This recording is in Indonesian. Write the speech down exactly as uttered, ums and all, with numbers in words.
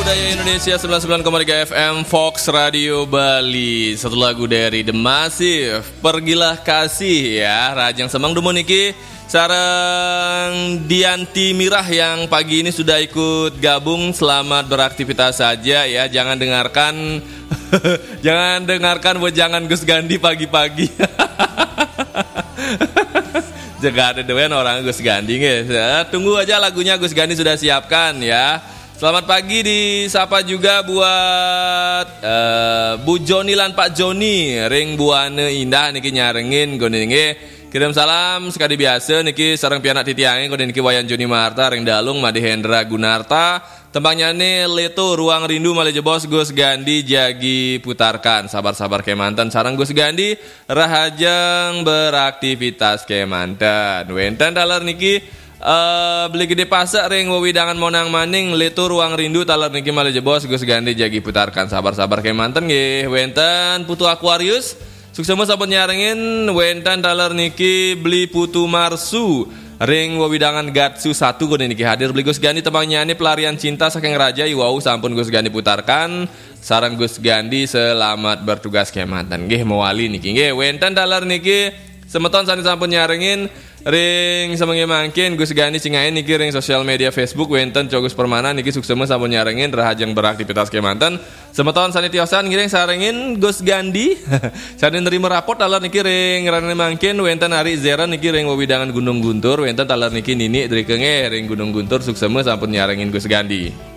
Budaya Indonesia sembilan puluh sembilan koma tiga F M Fox Radio Bali. Satu lagu dari The Massive, Pergilah Kasih ya. Rajang Semang Dumo niki sareng Dianti Mirah yang pagi ini sudah ikut gabung. Selamat beraktivitas saja ya. Jangan dengarkan jangan dengarkan wejangan Gus Gandi pagi-pagi. Jaga ada dewen orang Gus Gandi guys. Tunggu aja lagunya Gus Gandi sudah siapkan ya. Selamat pagi disapa juga buat uh, Bu Joni lan Pak Joni ring buane indah niki nyarengin gone niki kirim salam sekali biasa niki sareng pianak titiange gone niki wayan Joni Marta ring dalung Made Hendra Gunarta tembangnya nih Leto Ruang Rindu Male Jebos Gus Gandi jagi putarkan sabar-sabar kemanten sareng Gus Gandi rahajeng beraktivitas kemanten wenten dalar niki Uh, beli gede pasak ring wewidangan monang maning Leto Ruang Rindu talar niki Male Jebos Gus Gandi jagi putarkan sabar-sabar kemanten nggih wenten Putu Aquarius sukses sampun nyarengin wenten talar niki beli Putu Marsu ring wewidangan Gatsu satu gone niki hadir beli Gus Gandi tembang nyanyi Pelarian Cinta saking Raja Iwau sampun Gus Gandi putarkan sareng Gus Gandi selamat bertugas kemanten nggih mewali niki nggih wenten talar niki semeton sani sampun nyarengin ring semengi mangkin Gus Gandi cingain niki ring sosial media Facebook wenten Cogus Permana niki suksema sampun nyarengin rahajeng beraktivitas kemanten semeton sani tiosan ngiring sarengin Gus Gandi sani nerima raport talar niki ring rane mangkin wenten Ari Zera niki ring wewidangan Gunung Guntur wenten talar niki Nini drikenge ring Gunung Guntur suksema sampun nyarengin Gus Gandi.